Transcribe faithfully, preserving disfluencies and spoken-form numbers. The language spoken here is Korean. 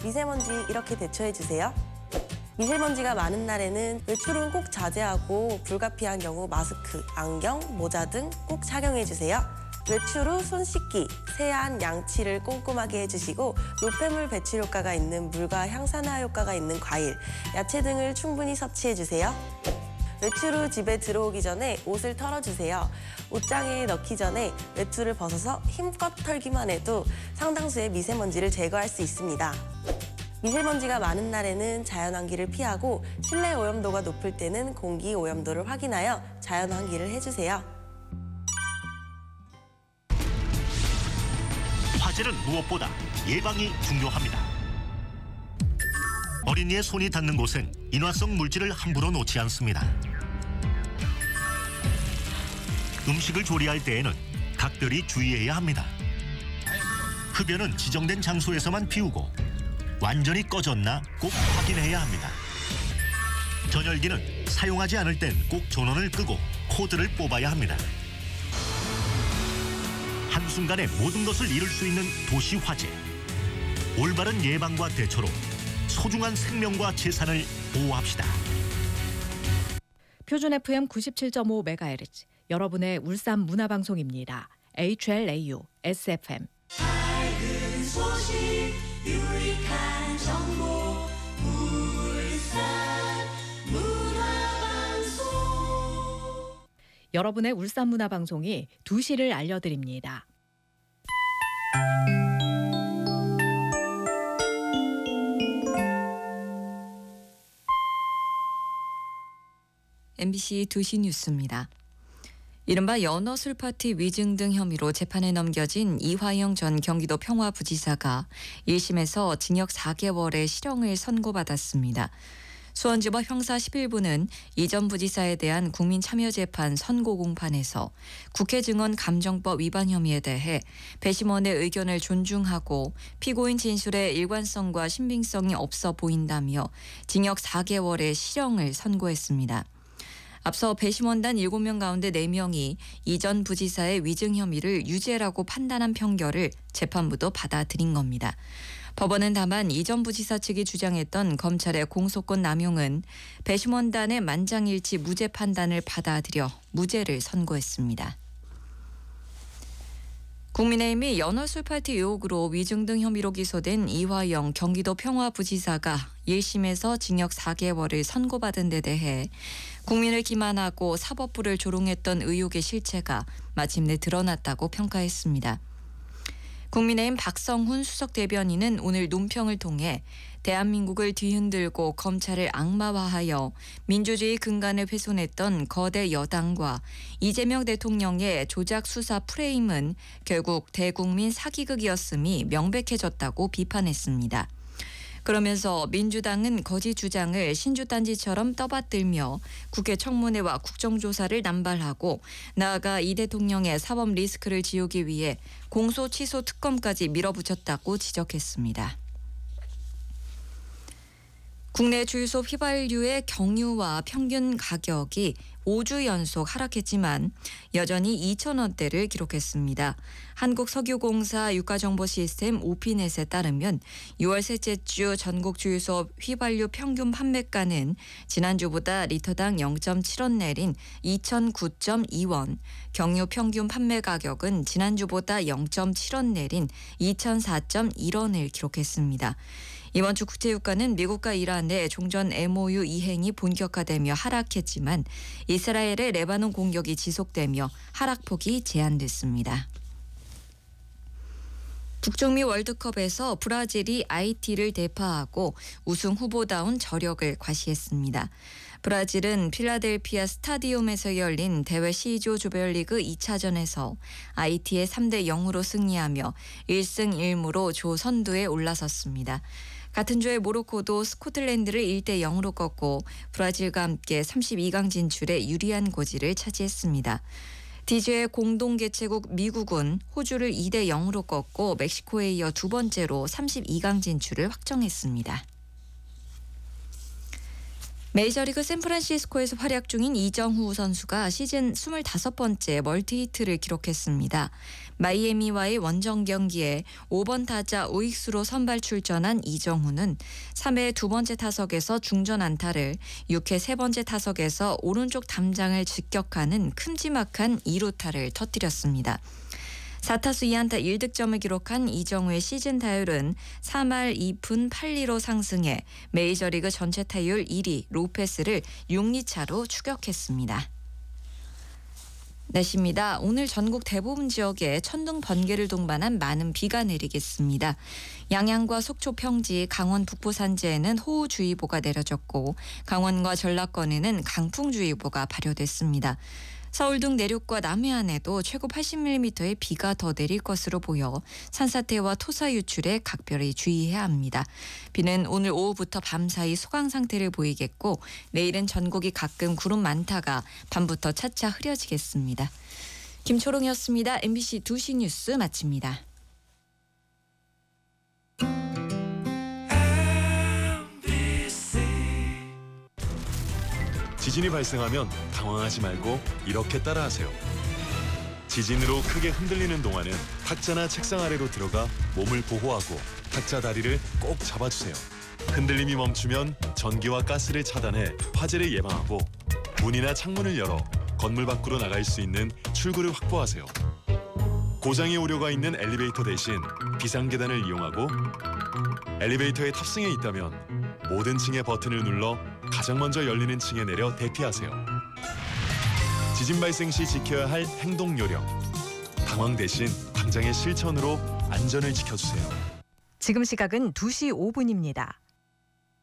미세먼지 이렇게 대처해주세요. 미세먼지가 많은 날에는 외출은 꼭 자제하고 불가피한 경우 마스크, 안경, 모자 등 꼭 착용해주세요. 외출 후 손 씻기, 세안, 양치를 꼼꼼하게 해주시고 노폐물 배출 효과가 있는 물과 향산화 효과가 있는 과일, 야채 등을 충분히 섭취해주세요. 외출 후 집에 들어오기 전에 옷을 털어주세요. 옷장에 넣기 전에 외투를 벗어서 힘껏 털기만 해도 상당수의 미세먼지를 제거할 수 있습니다. 미세먼지가 많은 날에는 자연환기를 피하고 실내 오염도가 높을 때는 공기 오염도를 확인하여 자연환기를 해주세요. 화재는 무엇보다 예방이 중요합니다. 어린이의 손이 닿는 곳엔 인화성 물질을 함부로 놓지 않습니다. 음식을 조리할 때에는 각별히 주의해야 합니다. 흡연은 지정된 장소에서만 피우고 완전히 꺼졌나 꼭 확인해야 합니다. 전열기는 사용하지 않을 땐 꼭 전원을 끄고 코드를 뽑아야 합니다. 한순간에 모든 것을 잃을 수 있는 도시 화재. 올바른 예방과 대처로 소중한 생명과 재산을 보호합시다. 표준 에프엠 구십칠 점 오 메가헤르츠 여러분의 울산 문화방송입니다. 에이치엘에이유 에스에프엠. 밝은 소식 유익한 정보 울산 문화방송. 여러분의 울산 문화방송이 두 시를 알려드립니다. 엠비씨 두 시 뉴스입니다. 이른바 연어 술파티 위증 등 혐의로 재판에 넘겨진 이화영 전 경기도 평화부지사가 일 심에서 징역 사 개월의 실형을 선고받았습니다. 수원지법 형사 십일 부는 이 전 부지사에 대한 국민참여재판 선고 공판에서 국회 증언 감정법 위반 혐의에 대해 배심원의 의견을 존중하고 피고인 진술의 일관성과 신빙성이 없어 보인다며 징역 사 개월의 실형을 선고했습니다. 앞서 배심원단 일곱 명 가운데 네 명이 이 전 부지사의 위증 혐의를 유죄라고 판단한 판결을 재판부도 받아들인 겁니다. 법원은 다만 이 전 부지사 측이 주장했던 검찰의 공소권 남용은 배심원단의 만장일치 무죄 판단을 받아들여 무죄를 선고했습니다. 국민의힘이 연어 술파티 의혹으로 위증 등 혐의로 기소된 이화영 경기도 평화부지사가 일 심에서 징역 사 개월을 선고받은 데 대해 국민을 기만하고 사법부를 조롱했던 의혹의 실체가 마침내 드러났다고 평가했습니다. 국민의힘 박성훈 수석 대변인은 오늘 논평을 통해 대한민국을 뒤흔들고 검찰을 악마화하여 민주주의 근간을 훼손했던 거대 여당과 이재명 대통령의 조작 수사 프레임은 결국 대국민 사기극이었음이 명백해졌다고 비판했습니다. 그러면서 민주당은 거짓 주장을 신주단지처럼 떠받들며 국회 청문회와 국정조사를 남발하고 나아가 이 대통령의 사법 리스크를 지우기 위해 공소 취소 특검까지 밀어붙였다고 지적했습니다. 국내 주유소 휘발유의 경유와 평균 가격이 오 주 연속 하락했지만 여전히 이천 원대를 기록했습니다. 한국석유공사 유가정보시스템 오피넷에 따르면 유월 셋째 주 전국 주유소 휘발유 평균 판매가는 지난주보다 리터당 영 점 칠 원 내린 이천구 점 이 원, 경유 평균 판매 가격은 지난주보다 영 점 칠 원 내린 이천사 점 일 원을 기록했습니다. 이번 주 국제유가는 미국과 이란의 종전 엠오유 이행이 본격화되며 하락했지만 이스라엘의 레바논 공격이 지속되며 하락폭이 제한됐습니다. 북중미 월드컵에서 브라질이 아이티를 대파하고 우승 후보다운 저력을 과시했습니다. 브라질은 필라델피아 스타디움에서 열린 대회 C조 조별리그 이 차전에서 아이티에 삼 대 영으로 승리하며 일 승 일 무로 조 선두에 올라섰습니다. 같은 조의 모로코도 스코틀랜드를 일 대 영으로 꺾고 브라질과 함께 삼십이 강 진출에 유리한 고지를 차지했습니다. D조의 공동 개최국 미국은 호주를 이 대 영으로 꺾고 멕시코에 이어 두 번째로 삼십이 강 진출을 확정했습니다. 메이저리그 샌프란시스코에서 활약 중인 이정후 선수가 시즌 스물다섯 번째 멀티히트를 기록했습니다. 마이애미와의 원정 경기에 오 번 타자 우익수로 선발 출전한 이정훈은 삼 회 두 번째 타석에서 중전 안타를, 육 회 세 번째 타석에서 오른쪽 담장을 직격하는 큼지막한 이 루타를 터뜨렸습니다. 사 타수 이 안타 일 득점을 기록한 이정우의 시즌 타율은 삼 할 이 푼 팔 리로 상승해 메이저리그 전체 타율 일 위 로페스를 육 리 차로 추격했습니다. 날씨입니다. 오늘 전국 대부분 지역에 천둥 번개를 동반한 많은 비가 내리겠습니다. 양양과 속초, 평지, 강원 북부 산지에는 호우주의보가 내려졌고 강원과 전라권에는 강풍주의보가 발효됐습니다. 서울 등 내륙과 남해안에도 최고 팔십 밀리미터의 비가 더 내릴 것으로 보여 산사태와 토사 유출에 각별히 주의해야 합니다. 비는 오늘 오후부터 밤사이 소강 상태를 보이겠고 내일은 전국이 가끔 구름 많다가 밤부터 차차 흐려지겠습니다. 김초롱이었습니다. 엠비씨 두 시 뉴스 마칩니다. 지진이 발생하면 당황하지 말고 이렇게 따라하세요. 지진으로 크게 흔들리는 동안은 탁자나 책상 아래로 들어가 몸을 보호하고 탁자 다리를 꼭 잡아주세요. 흔들림이 멈추면 전기와 가스를 차단해 화재를 예방하고 문이나 창문을 열어 건물 밖으로 나갈 수 있는 출구를 확보하세요. 고장이 오류가 있는 엘리베이터 대신 비상계단을 이용하고 엘리베이터에 탑승해 있다면 모든 층의 버튼을 눌러 가장 먼저 열리는 층에 내려 대피하세요. 지진 발생 시 지켜야 할 행동 요령. 당황 대신 당장의 실천으로 안전을 지켜주세요. 지금 시각은 두 시 오 분입니다.